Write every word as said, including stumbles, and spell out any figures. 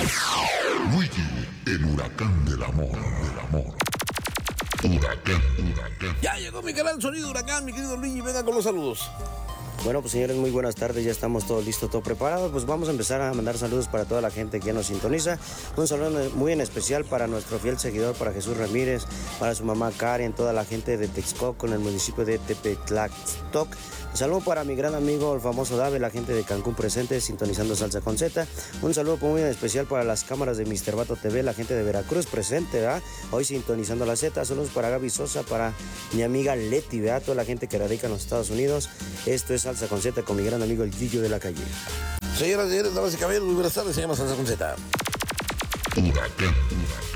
Luigi, el huracán del amor, del amor. Huracán, huracán. Ya llegó mi canal Sonido Huracán, mi querido Luigi, venga con los saludos. Bueno, pues señores, muy buenas tardes, ya estamos todos listos, todo preparado. Pues vamos a empezar a mandar saludos para toda la gente que ya nos sintoniza. Un saludo muy en especial para nuestro fiel seguidor, para Jesús Ramírez, para su mamá Karen, toda la gente de Texcoco, en el municipio de Tepetlaxtoc. Un saludo para mi gran amigo, el famoso Dave, la gente de Cancún presente, sintonizando Salsa con Z. Un saludo muy en especial para las cámaras de mister Vato T V, la gente de Veracruz presente, ¿verdad? Hoy sintonizando la Z. Saludos para Gaby Sosa, para mi amiga Leti, ¿verdad? Toda la gente que radica en los Estados Unidos. Esto es Salsa con Z con mi gran amigo el Gillo de la Calle. Señoras y señores, damas y caballeros, muy buenas tardes, se llama Salsa con Z. Huracán, huracán.